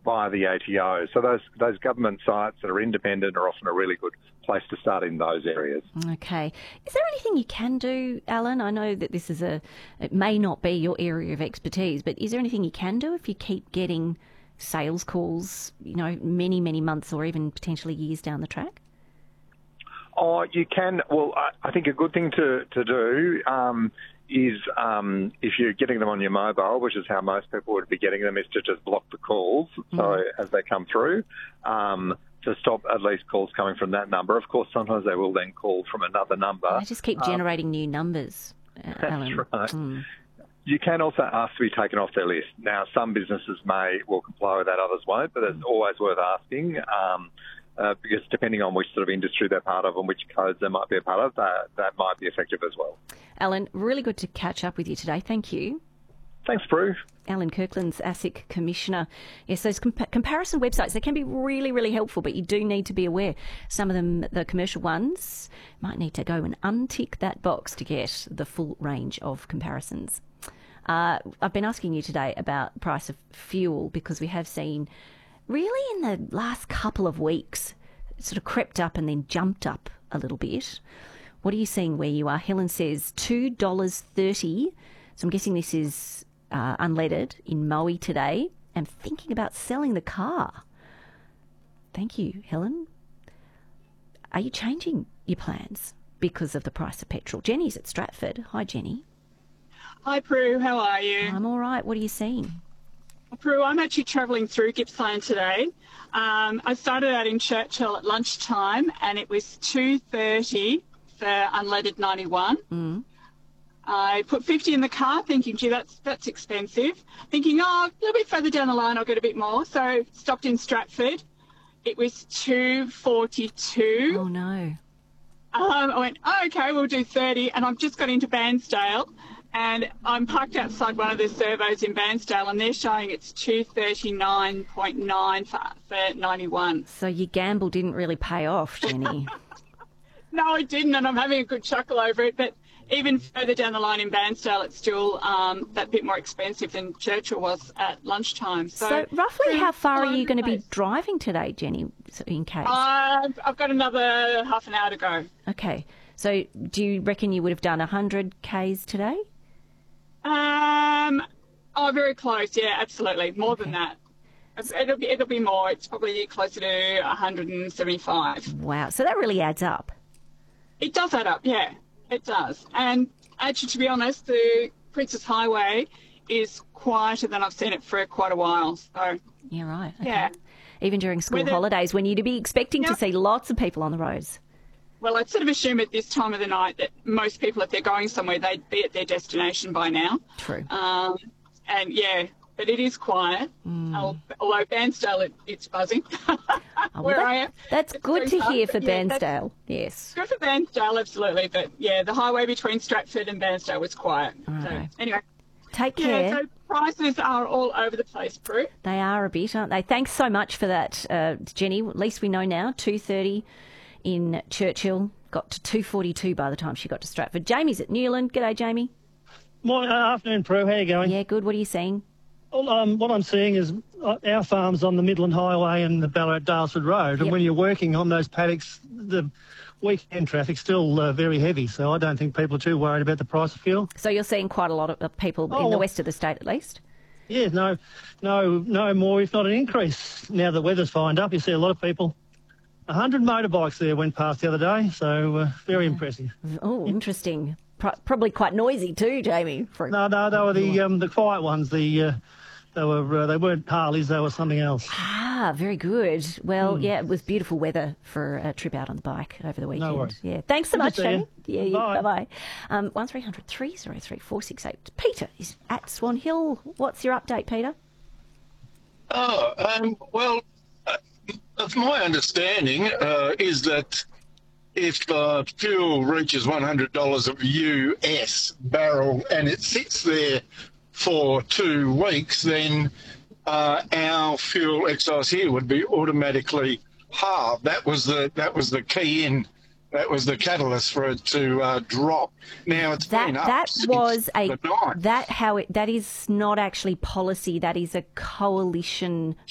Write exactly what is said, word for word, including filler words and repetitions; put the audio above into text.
by the A T O. So those those government sites that are independent are often a really good place to start in those areas. Okay. Is there anything you can do, Alan? I know that this is a, it may not be your area of expertise, but is there anything you can do if you keep getting sales calls, you know, many, many months or even potentially years down the track? Oh, you can. Well, I, I think a good thing to, to do um, is um, if you're getting them on your mobile, which is how most people would be getting them, is to just block the calls so Mm. as they come through, um, to stop at least calls coming from that number. Of course, sometimes they will then call from another number. I just keep generating um, new numbers, uh, that's Alan. right. Mm. You can also ask to be taken off their list. Now, some businesses may will comply with that, others won't, but it's always worth asking. Um, Uh, because depending on which sort of industry they're part of and which codes they might be a part of, that, that might be effective as well. Alan, really good to catch up with you today. Thank you. Thanks, Prue. Alan Kirkland's ASIC Commissioner. Yes, those compa- comparison websites, they can be really, really helpful, but you do need to be aware. Some of them, the commercial ones, might need to go and untick that box to get the full range of comparisons. Uh, I've been asking you today about the price of fuel because we have seen really in the last couple of weeks, it sort of crept up and then jumped up a little bit. What are you seeing where you are? Helen says two dollars thirty. So I'm guessing this is uh, unleaded in Moe today. I'm thinking about selling the car. Thank you, Helen. Are you changing your plans because of the price of petrol? Jenny's at Stratford. Hi, Jenny. Hi, Prue. How are you? I'm all right. What are you seeing? Prue, I'm actually travelling through Gippsland today. Um, I started out in Churchill at lunchtime and it was two thirty for unleaded ninety-one. Mm. I put fifty in the car thinking, gee, that's that's expensive. Thinking, oh, a little bit further down the line I'll get a bit more. So stopped in Stratford. It was two forty-two. Oh, no. Um, I went, oh, okay, we'll do thirty. And I've just got into Bairnsdale. And I'm parked outside one of the servos in Bairnsdale and they're showing it's two thirty-nine point nine for, for ninety-one. So your gamble didn't really pay off, Jenny. No, it didn't, and I'm having a good chuckle over it. But even further down the line in Bairnsdale, it's still um, that bit more expensive than Churchill was at lunchtime. So, So roughly how far are you going to be place. driving today, Jenny, in case? Uh, I've got another half an hour to go. Okay. So do you reckon you would have done one hundred kays today? Um, oh, very close. Yeah, absolutely. More Okay. than that. It'll be, it'll be more. It's probably closer to one hundred seventy-five. Wow. So that really adds up. It does add up, yeah, it does. And actually, to be honest, the Princess Highway is quieter than I've seen it for quite a while. So, Yeah, right. Okay. yeah. Even during school Whether- holidays when you'd be expecting to Yep. see lots of people on the roads. Well, I'd sort of assume at this time of the night that most people, if they're going somewhere, they'd be at their destination by now. True. Um, and yeah, but it is quiet. Al- Although Bairnsdale, it, it's buzzing. Oh, well, Where that- I am. That's It's good very to hear tough, for but yeah, that's Bairnsdale. Yes. Good for Bairnsdale, absolutely. But yeah, the highway between Stratford and Bairnsdale was quiet. So Right. anyway, Take care. yeah, so prices are all over the place, Prue. They are a bit, aren't they? Thanks so much for that, uh, Jenny. At least we know now. two thirty in Churchill. Got to two forty-two by the time she got to Stratford. Jamie's at Newland. G'day, Jamie. Morning, uh, afternoon, Prue. How you going? Yeah, good. What are you seeing? Well, um, what I'm seeing is uh, our farm's on the Midland Highway and the Ballarat Dalesford Road, and Yep. when you're working on those paddocks, the weekend traffic's still uh, very heavy, so I don't think people are too worried about the price of fuel. So you're seeing quite a lot of people in Oh. the west of the state, at least. Yeah, no, no, no more, if not an increase. Now the weather's fined up, you see a lot of people. A hundred motorbikes there went past the other day, so uh, very impressive. Oh, interesting. Pro- probably quite noisy too, Jamie. For- No, no, they were the um, the quiet ones. The uh, they were uh, they weren't Harleys, they were something else. Ah, very good. Well, Hmm. yeah, it was beautiful weather for a trip out on the bike over the weekend. worries. Yeah, thanks so Good to much, see Jamie. you. Yeah, Bye. bye bye. Um, one three hundred three zero three four six eight. Peter is at Swan Hill. What's your update, Peter? Oh, um, well, uh, it's my understanding uh, is that if uh, fuel reaches one hundred dollars a U S barrel and it sits there for two weeks, then uh, our fuel excise here would be automatically halved. That was the that was the key in. That was the catalyst for it to uh, drop. Now it's That been up that since was a the ninth. that how it that is not actually policy. That is a coalition